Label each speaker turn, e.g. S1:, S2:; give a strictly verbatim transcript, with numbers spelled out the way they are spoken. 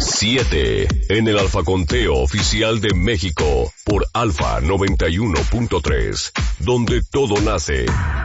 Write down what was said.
S1: siete en el Alfaconteo Oficial de México por Alfa noventa y uno punto tres, donde todo nace.